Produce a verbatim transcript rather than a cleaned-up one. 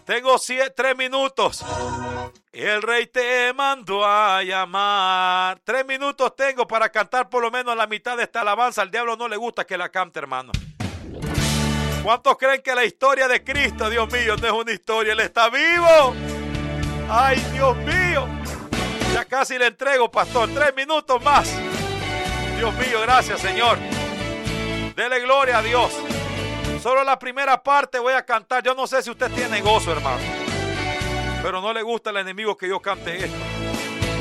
Tengo siete, tres minutos. El rey te mandó a llamar. Tres minutos tengo para cantar por lo menos la mitad de esta alabanza. Al diablo no le gusta que la cante, hermano. ¿Cuántos creen que la historia de Cristo, Dios mío, no es una historia? Él está vivo. Ay, Dios mío. Ya casi le entrego, pastor. Tres minutos más. Dios mío, gracias, Señor. Dele gloria a Dios. Solo la primera parte voy a cantar. Yo no sé si usted tiene gozo, hermano, pero no le gusta al enemigo que yo cante esto.